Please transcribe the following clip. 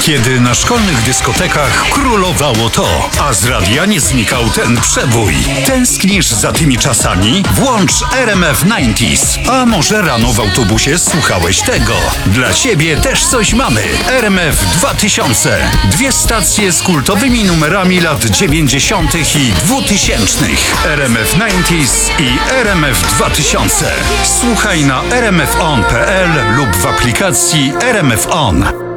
Kiedy na szkolnych dyskotekach królowało to, a z radia nie znikał ten przebój. Tęsknisz za tymi czasami? Włącz RMF 90s. A może rano w autobusie słuchałeś tego? Dla ciebie też coś mamy. RMF 2000. Dwie stacje z kultowymi numerami lat 90. i 2000. RMF 90s i RMF 2000. Słuchaj na rmfon.pl lub w aplikacji RMF On.